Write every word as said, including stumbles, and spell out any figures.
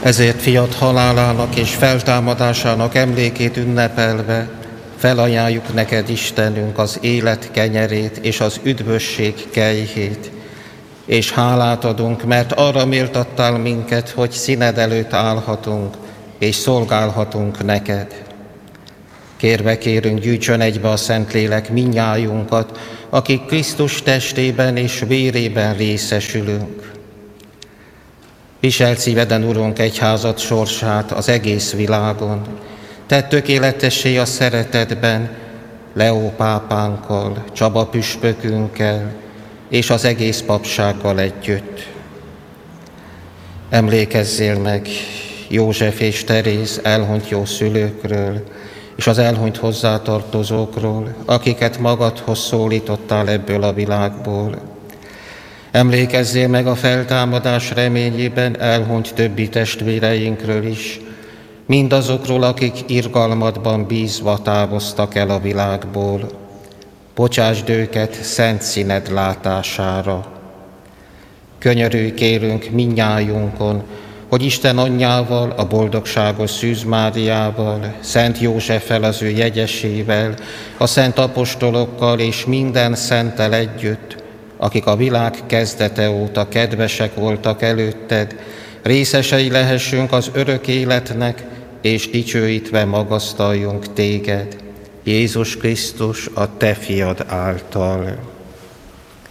Ezért fiat halálának és feltámadásának emlékét ünnepelve felajánljuk neked, Istenünk, az élet kenyerét és az üdvösség kejhét, és hálát adunk, mert arra méltattál minket, hogy színed előtt állhatunk és szolgálhatunk neked. Kérve kérünk, gyűjtsön egybe a Szentlélek mindnyájunkat, akik Krisztus testében és vérében részesülünk. Viselt szíveden, Urunk, egyházad sorsát az egész világon. Tedd tökéletessé a szeretetben Leó pápánkkal, Csaba püspökünkkel és az egész papsággal együtt. Emlékezzél meg József és Teréz elhunyt jó szülőkről, és az elhunyt hozzátartozókról, akiket magadhoz szólítottál ebből a világból. Emlékezzél meg a feltámadás reményében elhunyt többi testvéreinkről is, mindazokról, akik irgalmadban bízva távoztak el a világból. Bocsásd őket szent színed látására. Könyörülj kérünk mindnyájunkon, hogy Isten anyjával, a boldogságos Szűz Máriával, Szent Józseffel, az ő jegyesével, a szent apostolokkal és minden szenttel együtt, akik a világ kezdete óta kedvesek voltak előtted, részesei lehessünk az örök életnek, és dicsőítve magasztaljunk téged, Jézus Krisztus, a te fiad által.